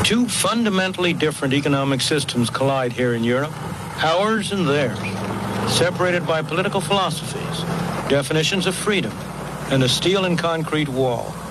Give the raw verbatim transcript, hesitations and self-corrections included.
Two fundamentally different economic systems collide here in Europe, ours and theirs, separated by political philosophies, definitions of freedom, and a steel and concrete wall.